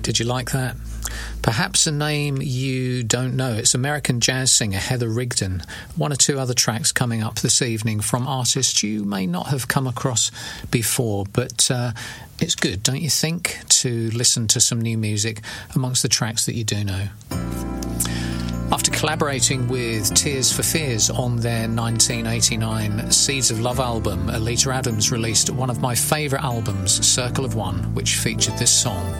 Did you like that? Perhaps a name you don't know. It's American jazz singer Heather Rigdon. One or two other tracks coming up this evening from artists you may not have come across before, but it's good, don't you think, to listen to some new music amongst the tracks that you do know. After collaborating with Tears for Fears on their 1989 Seeds of Love album, Alita Adams released one of my favourite albums, Circle of One, which featured this song.